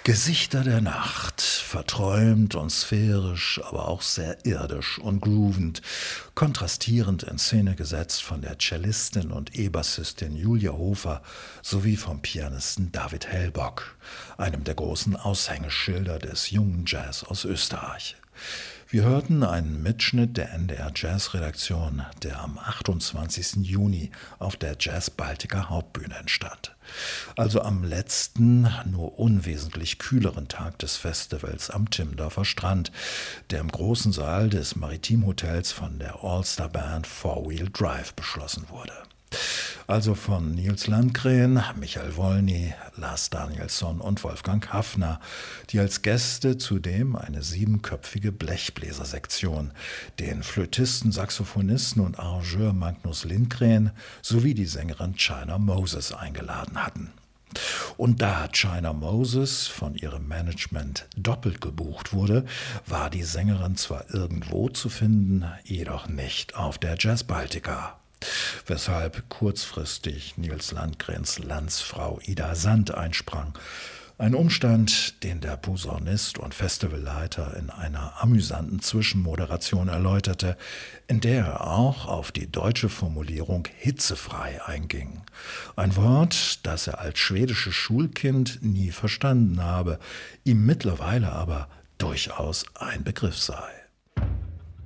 Gesichter der Nacht, verträumt und sphärisch, aber auch sehr irdisch und groovend, kontrastierend in Szene gesetzt von der Cellistin und E-Bassistin Julia Hofer sowie vom Pianisten David Hellbock, einem der großen Aushängeschilder des jungen Jazz aus Österreich. Wir hörten einen Mitschnitt der NDR Jazz-Redaktion, der am 28. Juni auf der Jazz Baltica Hauptbühne entstand. Also am letzten, nur unwesentlich kühleren Tag des Festivals am Timmendorfer Strand, der im großen Saal des Maritimhotels von der All-Star Band Four Wheel Drive beschlossen wurde. Also von Nils Landgren, Michael Wolny, Lars Danielsson und Wolfgang Haffner, die als Gäste zudem eine 7-köpfige Blechbläsersektion, den Flötisten, Saxophonisten und Arrangeur Magnus Lindgren sowie die Sängerin China Moses eingeladen hatten. Und da China Moses von ihrem Management doppelt gebucht wurde, war die Sängerin zwar irgendwo zu finden, jedoch nicht auf der Jazz Baltica. Weshalb kurzfristig Nils Landgrens Landsfrau Ida Sand einsprang. Ein Umstand, den der Posaunist und Festivalleiter in einer amüsanten Zwischenmoderation erläuterte, in der er auch auf die deutsche Formulierung hitzefrei einging. Ein Wort, das er als schwedisches Schulkind nie verstanden habe, ihm mittlerweile aber durchaus ein Begriff sei.